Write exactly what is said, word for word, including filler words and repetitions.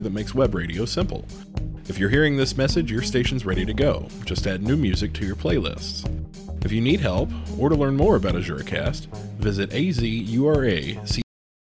that makes web radio simple. If you're hearing this message, your station's ready to go. Just add new music to your playlists. If you need help or to learn more about AzureCast, visit A Z U R A C